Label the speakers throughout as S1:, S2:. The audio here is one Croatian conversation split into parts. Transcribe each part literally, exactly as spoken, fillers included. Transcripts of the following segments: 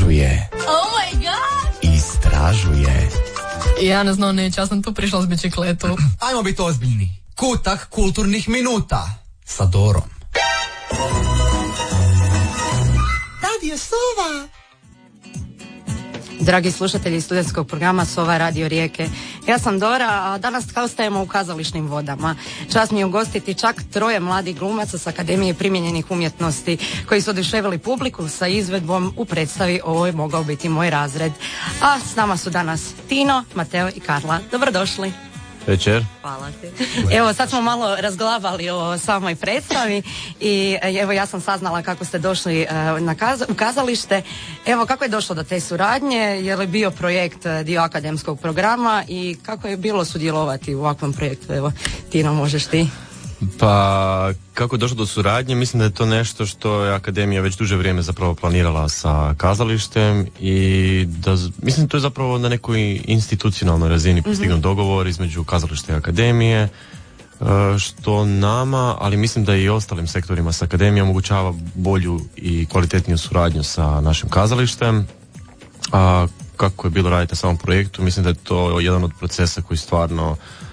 S1: Istražuje.
S2: Oh my god!
S1: Istražuje.
S2: Ja ne znam, neće, ja sam tu prišla s bicikletom.
S1: Ajmo biti ozbiljni. Kutak kulturnih minuta sa Dorom. Radio Sova.
S3: Dragi slušatelji studentskog programa Sova Radio Rijeke, ja sam Dora, a danas ostajemo u kazališnim vodama. Čast mi je ugostiti čak troje mladih glumaca s Akademije primijenjenih umjetnosti koji su oduševili publiku sa izvedbom u predstavi Ovo je mogao biti moj razred. A s nama su danas Tino, Mateo i Karla. Dobrodošli.
S4: Večer.
S3: Hvala ti. Evo, sad smo malo razglabali o samoj predstavi i evo ja sam saznala kako ste došli na kaza, u kazalište. Evo, kako je došlo do te suradnje? Je li bio projekt dio akademskog programa i kako je bilo sudjelovati u ovakvom projektu? Evo, Tino, možeš ti?
S4: Pa, kako je došlo do suradnje? Mislim da je to nešto što je Akademija već duže vrijeme zapravo planirala sa kazalištem i da, mislim da to je zapravo na nekoj institucionalnoj razini postignut mm-hmm. dogovor između kazališta i Akademije, što nama, ali mislim da i ostalim sektorima sa Akademijom omogućava bolju i kvalitetniju suradnju sa našim kazalištem. A kako je bilo raditi na samom projektu, mislim da je to jedan od procesa koji stvarno,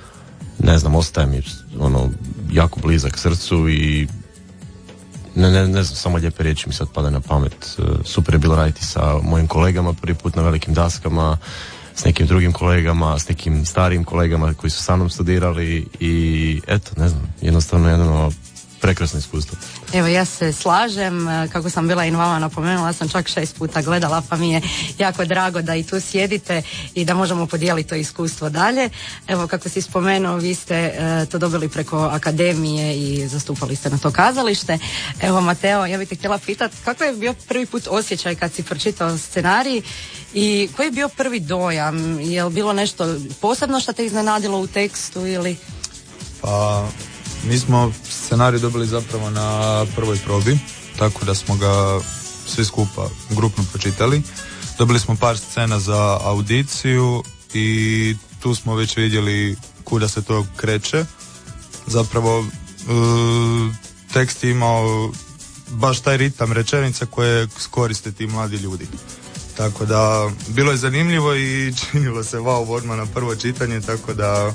S4: ne znam, ostaje mi ono jako blizak srcu i ne, ne, ne znam, samo lijepe riječi mi sad pada na pamet. Super je bilo raditi sa mojim kolegama prvi put na velikim daskama, s nekim drugim kolegama, s nekim starijim kolegama koji su sa mnom studirali i eto, ne znam, jednostavno jedno prekrasno iskustvo.
S3: Evo, ja se slažem, kako sam bila i vama napomenula, sam čak šest puta gledala, pa mi je jako drago da i tu sjedite i da možemo podijeliti to iskustvo dalje. Evo, kako si spomenuo, vi ste e, to dobili preko Akademije i zastupali ste na to kazalište. Evo, Mateo, ja bih te htjela pitati, kako je bio prvi put osjećaj kad si pročitao scenarij i koji je bio prvi dojam? Je li bilo nešto posebno što te iznenadilo u tekstu ili?
S5: Pa, mi smo scenarij dobili zapravo na prvoj probi, tako da smo ga svi skupa grupno pročitali. Dobili smo par scena za audiciju i tu smo već vidjeli kuda se to kreće. Zapravo e, tekst je imao baš taj ritam rečenica koje koriste ti mladi ljudi. Tako da bilo je zanimljivo i činilo se wow odmah na prvo čitanje, tako da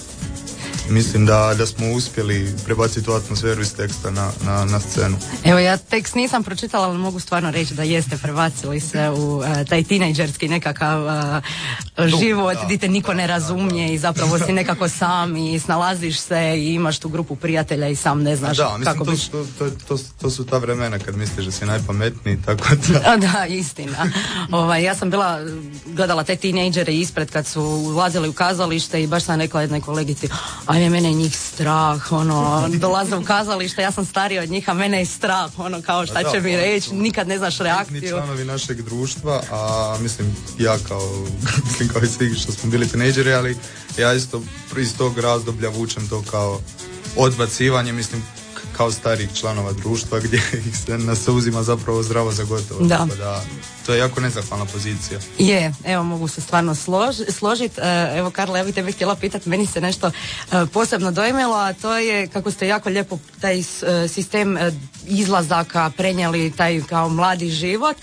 S5: mislim da, da smo uspjeli prebaciti tu atmosferu iz teksta na, na, na scenu.
S3: Evo, ja tekst nisam pročitala, ali mogu stvarno reći da jeste prebacili se u uh, taj tinejdžerski nekakav uh, život gdje te niko ne razumije i zapravo si nekako sam i snalaziš se i imaš tu grupu prijatelja i sam ne znaš
S5: da,
S3: kako
S5: biš. To, to, to, to su ta vremena kad misliš da si najpametniji, tako da...
S3: Da, istina. Ovaj, ja sam bila, gledala te tinejdžere ispred kad su ulazili u kazalište i baš sam rekla jednoj kolegici, ajme, mene je njih strah, ono, dolaze u kazalište, ja sam starija od njih, a mene je strah, ono, kao šta da, će mi reći, nikad ne znaš reakciju.
S5: Ni članovi našeg društva, a mislim, ja kao, mislim, kao i svi što smo bili tinejdžeri, ali ja isto iz tog razdoblja vučem to kao odbacivanje, mislim, kao starijih članova društva gdje ih se nas uzima zapravo zdravo za gotovo.
S3: Da.
S5: Tako da, to je jako nezahvalna pozicija.
S3: Je, evo mogu se stvarno slož, složiti. Evo Karla, ja bih tebe htjela pitati, meni se nešto posebno dojmilo, a to je kako ste jako lijepo taj sistem izlazaka prenijeli, taj kao mladi život.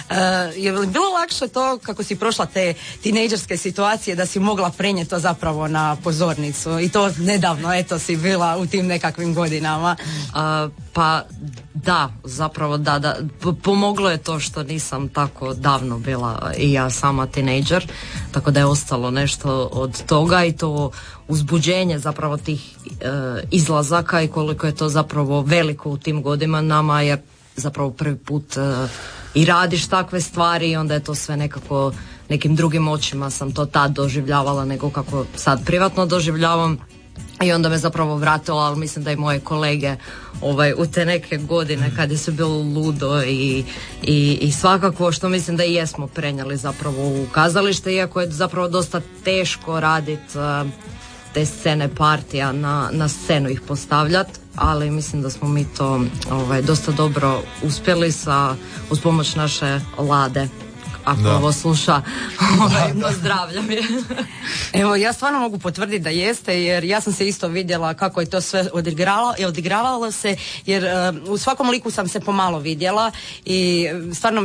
S3: Je li bilo lakše to kako si prošla te tinejdžerske situacije da si mogla prenijeti to zapravo na pozornicu i to nedavno, eto, si bila u tim nekakvim godinama?
S6: Uh, pa da, zapravo da, da, pomoglo je to što nisam tako davno bila i ja sama tinejdžer, tako da je ostalo nešto od toga i to uzbuđenje zapravo tih uh, izlazaka i koliko je to zapravo veliko u tim godinama, jer zapravo prvi put uh, i radiš takve stvari i onda je to sve nekako nekim drugim očima sam to tad doživljavala nego kako sad privatno doživljavam. I onda me zapravo vratilo, ali mislim da i moje kolege ovaj, u te neke godine kada su bilo ludo i, i, i svakako što mislim da i jesmo prenijeli zapravo u kazalište, iako je zapravo dosta teško raditi uh, te scene partija na, na scenu ih postavljati, ali mislim da smo mi to ovaj, dosta dobro uspjeli sa, uz pomoć naše Lade. Ako da. Ovo sluša, ovaj, pozdravljam je.
S3: Evo, ja stvarno mogu potvrditi da jeste, jer ja sam se isto vidjela kako je to sve odigravalo, odigravalo se, jer uh, u svakom liku sam se pomalo vidjela i stvarno